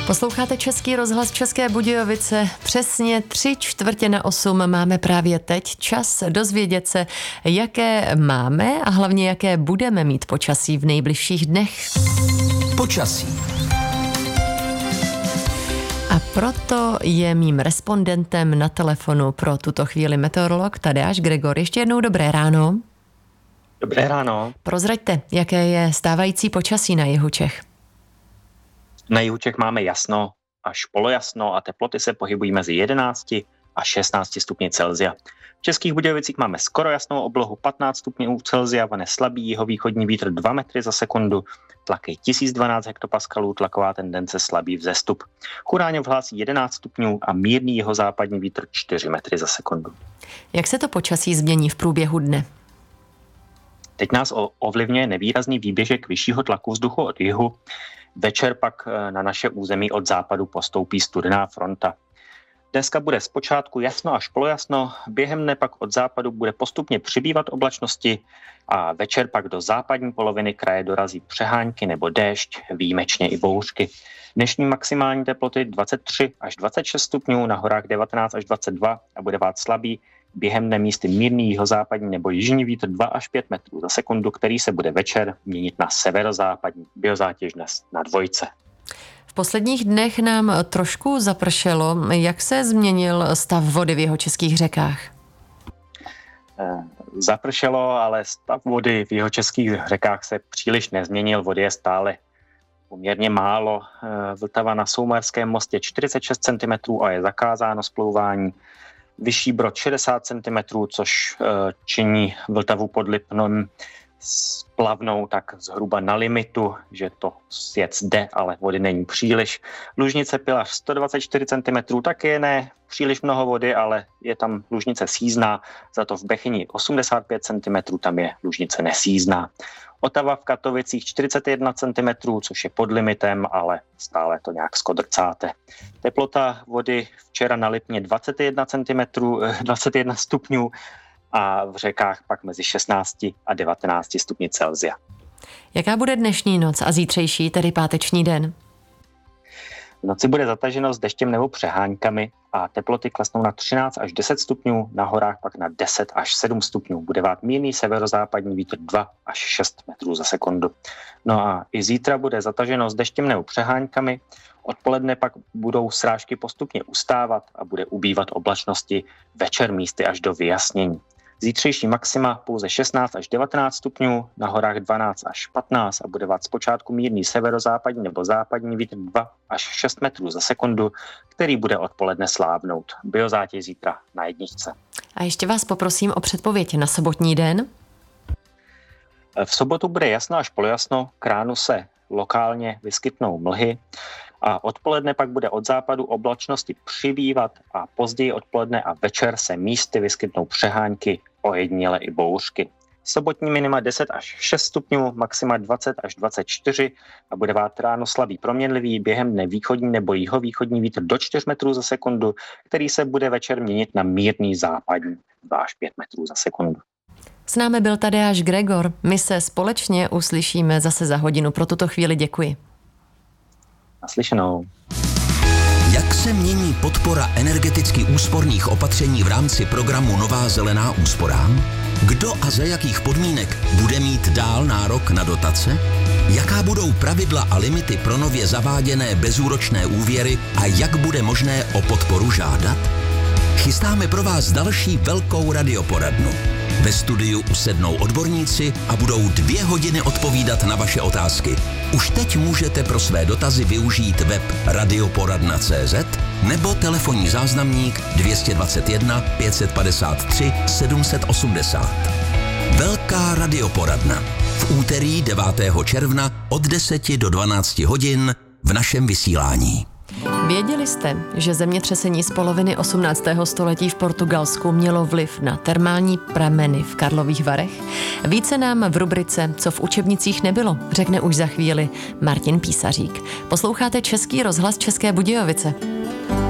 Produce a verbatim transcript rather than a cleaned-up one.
Posloucháte Český rozhlas České Budějovice. Přesně tři čtvrtě na osm máme právě teď čas dozvědět se, jaké máme a hlavně jaké budeme mít počasí v nejbližších dnech. Počasí. A proto je mým respondentem na telefonu pro tuto chvíli meteorolog Tadeáš Gregor. Ještě jednou dobré ráno. Dobré ráno. Prozraďte, jaké je stávající počasí na jihu Čech. Na jihu Čech máme jasno až polojasno a teploty se pohybují mezi jedenácti a šestnácti stupni Celsia. V Českých Budějovicích máme skoro jasnou oblohu patnáct stupňů Celsia, vane slabý jihovýchodní vítr dva metry za sekundu, tlak je tisíc dvanáct hektopaskalů, tlaková tendence slabý vzestup. Churáňov hlásí jedenáct stupňů a mírný jihozápadní vítr čtyři metry za sekundu. Jak se to počasí změní v průběhu dne? Teď nás ovlivňuje nevýrazný výběžek vyššího tlaku vzduchu od jihu. Večer pak na naše území od západu postoupí studená fronta. Dneska bude zpočátku jasno až polojasno, během dne pak od západu bude postupně přibývat oblačnosti a večer pak do západní poloviny kraje dorazí přehánky nebo déšť, výjimečně i bouřky. Dnešní maximální teploty dvacet tři až dvacet šest stupňů, na horách devatenáct až dvacet dva a bude vát slabý, během dne místy mírný jihozápadní nebo jižní vítr dva až pět metrů za sekundu, který se bude večer měnit na severozápadní, biozátěž dnes na dvojce. V posledních dnech nám trošku zapršelo. Jak se změnil stav vody v jihočeských řekách? Zapršelo, ale stav vody v jihočeských řekách se příliš nezměnil. Vody je stále poměrně málo. Vltava na Soumarském mostě čtyřicet šest centimetrů a je zakázáno splouvání. Vyšší Brod šedesát centimetrů, což činí Vltavu pod Lipnem splavnou tak zhruba na limitu, že to sjec jde, ale vody není příliš. Lužnice Pilař sto dvacet čtyři centimetrů, taky ne příliš mnoho vody, ale je tam lužnice sízná, za to v Bechyni osmdesát pět centimetrů, tam je lužnice nesízná. Otava v Katovicích čtyřicet jedna centimetrů, což je pod limitem, ale stále to nějak skodrcáte. Teplota vody včera na Lipně dvacet jedna centimetrů, dvacet jedna stupňů a v řekách pak mezi šestnácti a devatenácti stupni Celsia. Jaká bude dnešní noc a zítřejší, tedy páteční den? V noci bude zataženo s deštěm nebo přeháňkami a teploty klesnou na třináct až deset stupňů, na horách pak na deset až sedm stupňů. Bude vát mírný severozápadní vítr dva až šest metrů za sekundu. No a i zítra bude zataženo s deštěm nebo přeháňkami. Odpoledne pak budou srážky postupně ustávat a bude ubývat oblačnosti, večer místy až do vyjasnění. Zítřejší maxima pouze šestnáct až devatenáct stupňů, na horách dvanáct až patnáct a bude vát zpočátku mírný severozápadní nebo západní vítr dva až šest metrů za sekundu, který bude odpoledne slávnout. Biozátěž zítra na jedničce. A ještě vás poprosím o předpověď na sobotní den. V sobotu bude jasno až polojasno, k ránu se lokálně vyskytnou mlhy a odpoledne pak bude od západu oblačnosti přibývat a později odpoledne a večer se místy vyskytnou přehánky, ojediněle i bouřky. Sobotní minima deset až šest stupňů, maxima dvacet až dvacet čtyři a bude vát ráno slabý proměnlivý, během dne východní nebo jihovýchodní vítr do čtyř metrů za sekundu, který se bude večer měnit na mírný západní dva až pět metrů za sekundu. S námi byl Tadeáš Gregor. My se společně uslyšíme zase za hodinu. Pro tuto chvíli děkuji. Naslyšenou. Jak se mění podpora energeticky úsporných opatření v rámci programu Nová zelená úsporám? Kdo a za jakých podmínek bude mít dál nárok na dotace? Jaká budou pravidla a limity pro nově zaváděné bezúročné úvěry a jak bude možné o podporu žádat? Chystáme pro vás další velkou radioporadnu. Ve studiu usednou odborníci a budou dvě hodiny odpovídat na vaše otázky. Už teď můžete pro své dotazy využít web radioporadna tečka cé zet nebo telefonní záznamník dvě dvacet jedna pět padesát tři sedm set osmdesát. Velká radioporadna. V úterý devátého června od deseti do dvanácti hodin v našem vysílání. Věděli jste, že zemětřesení z poloviny osmnáctého století v Portugalsku mělo vliv na termální prameny v Karlových Varech? Více nám v rubrice Co v učebnicích nebylo, řekne už za chvíli Martin Písařík. Posloucháte Český rozhlas České Budějovice.